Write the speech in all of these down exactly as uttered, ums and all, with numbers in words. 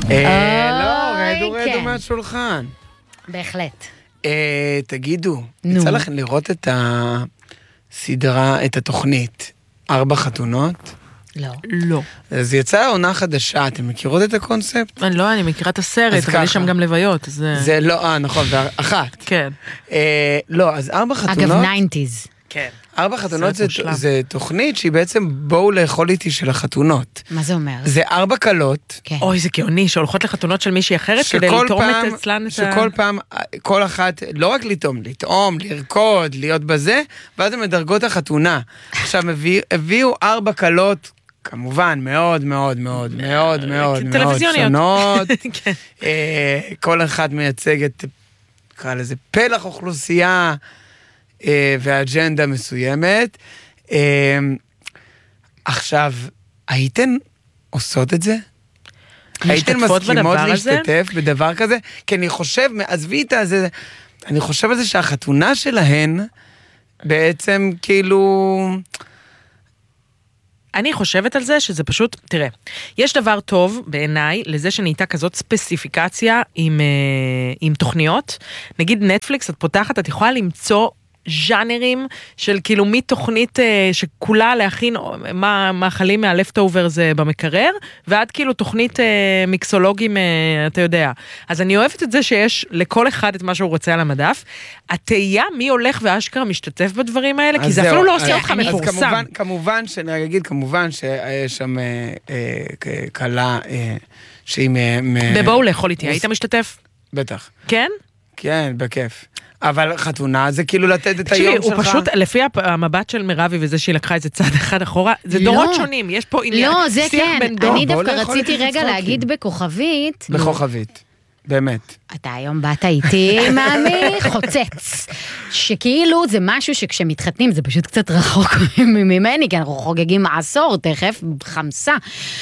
לא, רדו רדו מהשולחן. בהחלט. תגידו, יצא לכם לראות את הסדרה, את התוכנית, ארבע חתונות? לא. לא. אז יצאה עונה חדשה, אתם מכירות את הקונספט? לא, אני מכירה את הסרט, אבל יש שם גם לוויות. זה לא, אה, נכון, ואחת. כן. לא, אז ארבע חתונות... אגב, ניינטיז. כן. ארבע חתונות זה, זה תוכנית שהיא בעצם בואו לאכול איתי של החתונות. מה זה אומר? זה ארבע קלות. כן. אוי, זה גאוני, שהולכות לחתונות של מישהי אחרת כדי לטעום את אצלן את ה... שכל פעם, כל אחת, לא רק לטעום, לטעום, לרקוד, להיות בזה, ואז הם מדרגות החתונה. עכשיו, הביאו ארבע קלות, כמובן, מאוד מאוד מאוד מאוד מאוד מאוד שונות. כל אחת מייצגת, קרא לזה פלח אוכלוסייה, ואג'נדה מסוימת. עכשיו, הייתן עושות את זה? הייתן מסכימות להשתתף בדבר כזה? כי אני חושב, עזבי את זה, אני חושב על זה שהחתונה שלהן, בעצם כאילו... אני חושבת על זה שזה פשוט, תראה, יש דבר טוב בעיניי לזה שנהייתה כזאת ספציפיקציה עם, עם תוכניות. נגיד נטפליקס, את פותחת, את יכולה למצוא ז'אנרים של כאילו מתוכנית שכולה להכין מה מאכלים מהלפטאובר זה במקרר, ועד כאילו תוכנית מיקסולוגים, אתה יודע. אז אני אוהבת את זה שיש לכל אחד את מה שהוא רוצה על המדף. התהייה מי הולך ואשכרה משתתף בדברים האלה, כי זה אפילו לא עושה אותך מפורסם. כמובן, שאני אגיד, כמובן שיש שם קלה שהיא... בבואו לאכול איתי, היית משתתף? בטח. כן? כן, בכיף. אבל חתונה זה כאילו לתת את היום שלך. הוא פשוט, לפי המבט של מירבי וזה שהיא לקחה איזה צד אחד אחורה, זה דורות שונים, יש פה עניין. לא, זה כן, אני דווקא רציתי רגע להגיד בכוכבית. בכוכבית, באמת. אתה היום באת איתי, מאמי, חוצץ. שכאילו זה משהו שכשמתחתנים, זה פשוט קצת רחוק ממני, כי אנחנו חוגגים עשור, תכף, חמסה.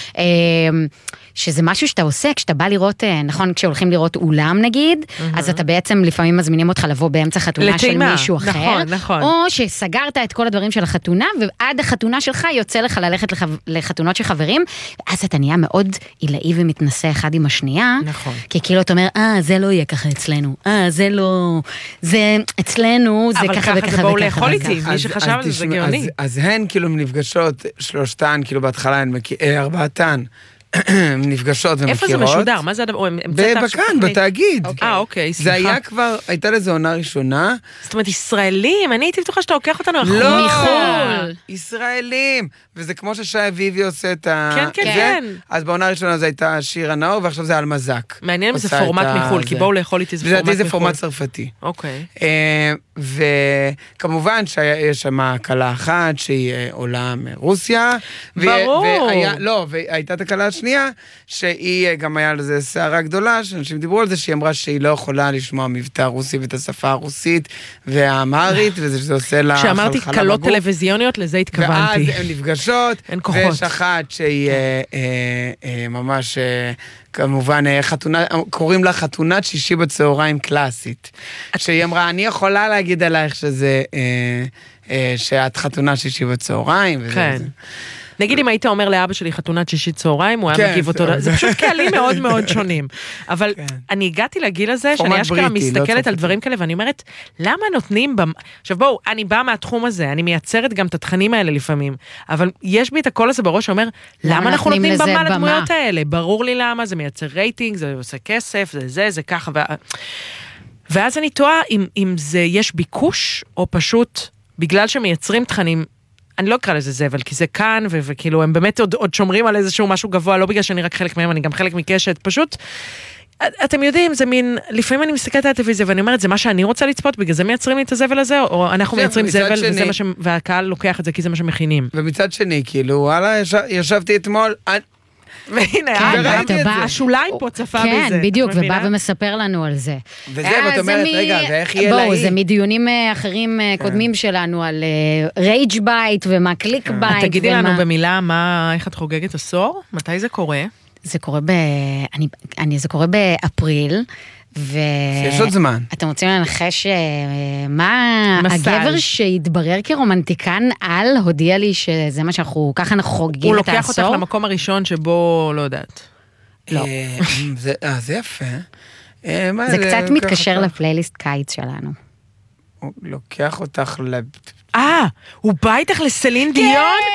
שזה משהו שאתה עושה, כשאתה בא לראות, נכון, כשהולכים לראות אולם נגיד, אז אתה בעצם לפעמים מזמינים אותך לבוא באמצע חתונה של מישהו אחר, נכון, נכון. או שסגרת את כל הדברים של החתונה, ועד החתונה שלך יוצא לך ללכת לחתונות של חברים, ואז אתה נהיה מאוד עילאי ומתנסה אחד עם השנייה, נכון. כי כאילו אתה אומר, אה, זה לא יהיה ככה אצלנו, אה, זה לא, זה אצלנו, זה ככה וככה וככה. אבל ככה זה בואו לאכול איתי, מי שחשב על זה גאוני. אז הן כאילו נפגשות שלושתן, כאילו בהתחלה ארבעתן, נפגשות ומכירות. איפה זה משודר? מה זה הדבר? בכאן, בתאגיד. אה, אוקיי, סליחה. זה היה כבר, הייתה לזה עונה ראשונה. זאת אומרת, ישראלים, אני הייתי בטוחה שאתה לוקח אותנו לא, מחול. ישראלים. וזה כמו ששי אביבי עושה את ה... כן, כן, כן. אז בעונה הראשונה זה הייתה שירה נאור, ועכשיו זה אלמזק. מעניין אם זה פורמט מחול, כי בואו לאכול איתי זה פורמט מחול. זה פורמט צרפתי. אוקיי. וכמובן שיש שם קלה אחת שהיא עולה מרוסיה. ברור. לא, והייתה את הקלה השנייה, שהיא גם היה לזה שערה גדולה, שאנשים דיברו על זה, שהיא אמרה שהיא לא יכולה לשמוע מבטא רוסי ואת השפה הרוסית והאמהרית, וזה שזה עושה לה... כשאמרתי קלות טלוויזיוניות, לזה התכוונתי. ואז הן נפגשות, ויש אחת שהיא ממש... כמובן, חתונה, קוראים לה חתונת שישי בצהריים קלאסית. שהיא אמרה, אני יכולה להגיד עלייך שזה, שאת חתונה שישי בצהריים. כן. נגיד אם היית אומר לאבא שלי חתונת שישי צהריים, הוא היה מגיב אותו, זה פשוט קהלים מאוד מאוד שונים. אבל אני הגעתי לגיל הזה, שאני אשכרה מסתכלת על דברים כאלה, ואני אומרת, למה נותנים, עכשיו בואו, אני באה מהתחום הזה, אני מייצרת גם את התכנים האלה לפעמים, אבל יש בי את הקול הזה בראש שאומר, למה אנחנו נותנים במה לדמויות האלה? ברור לי למה, זה מייצר רייטינג, זה עושה כסף, זה זה, זה ככה, ואז אני תוהה אם זה יש ביקוש, או פשוט, בגלל שמייצרים תכנים, אני לא אקרא לזה זבל, כי זה כאן, וכאילו הם באמת עוד, עוד שומרים על איזשהו משהו גבוה, לא בגלל שאני רק חלק מהם, אני גם חלק מקשת, פשוט, אתם יודעים, זה מין, לפעמים אני מסתכלת על הטלוויזיה, ואני אומרת, זה מה שאני רוצה לצפות, בגלל זה מייצרים לי את הזבל הזה, או אנחנו מייצרים זבל, וזה מה ש... והקהל לוקח את זה, כי זה מה שמכינים. ומצד שני, כאילו, וואלה, ישבתי אתמול, והנה, השוליים פה צפה בזה. כן, בדיוק, ובא ומספר לנו על זה. וזה, ואת אומרת, רגע, ואיך יהיה להיא? בואו, זה מדיונים אחרים קודמים שלנו, על רייג' בייט ומה קליק בייט. תגידי לנו במילה, איך את חוגגת עשור? מתי זה קורה? זה קורה ב... אני, זה קורה באפריל, ו... יש עוד זמן. אתם רוצים לנחש מה הגבר שהתברר כרומנטיקן על, הודיע לי שזה מה שאנחנו, ככה אנחנו חוגגים את העשור. הוא לוקח אותך למקום הראשון שבו, לא יודעת. לא. זה יפה. זה קצת מתקשר לפלייליסט קיץ שלנו. הוא לוקח אותך ל... אה, הוא בא איתך לסלין דיון?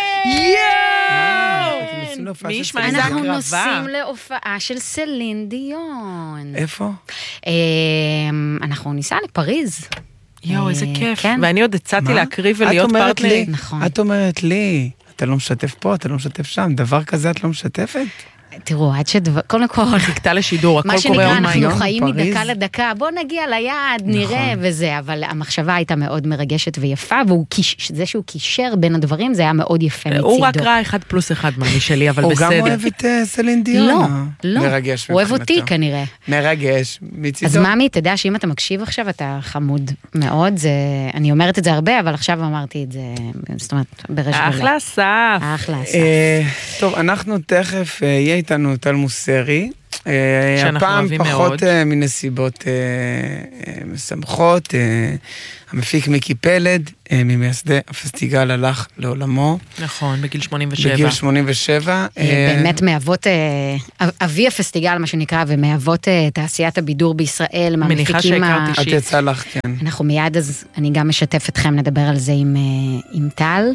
יואו! אנחנו נוסעים להופעה של סלין דיון. איפה? אנחנו ניסע לפריז. יואו, איזה כיף. ואני עוד הצעתי להקריב ולהיות פרטנרית. את אומרת לי, אתה לא משתף פה, אתה לא משתף שם, דבר כזה את לא משתפת? תראו, עד שדבר, קודם כל, חיכתה לשידור, הכל קורה מה שנקרא, אנחנו חיים מדקה לדקה, בוא נגיע ליעד, נראה וזה, אבל המחשבה הייתה מאוד מרגשת ויפה, וזה שהוא קישר בין הדברים, זה היה מאוד יפה מצידו. הוא רק ראה אחד פלוס אחד ממי שלי, אבל בסדר. הוא גם אוהב את סלין דיון. לא, לא. מרגש. הוא אוהב אותי כנראה. מרגש, מצידו. אז ממי, תדע שאם אתה מקשיב עכשיו, אתה חמוד מאוד, אני אומרת את זה הרבה, אבל עכשיו אמרתי את זה, זאת אומרת, ברש גולה. אחלה סף. אחלה סף. טוב, אנחנו תכף יהיה איתנו טל מוסרי, הפעם פחות מנסיבות משמחות, המפיק מיקי פלד, ממייסדי הפסטיגל הלך לעולמו. נכון, בגיל שמונים ושבע. בגיל שמונים ושבע. באמת מהוות, אבי הפסטיגל מה שנקרא, ומהוות תעשיית הבידור בישראל, מניחה שהכרתי את יצא לך, כן. אנחנו מיד, אז אני גם משתף אתכם לדבר על זה עם טל,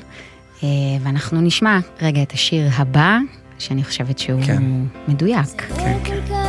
ואנחנו נשמע רגע את השיר הבא, שאני חושבת שהוא מדויק. כן, כן.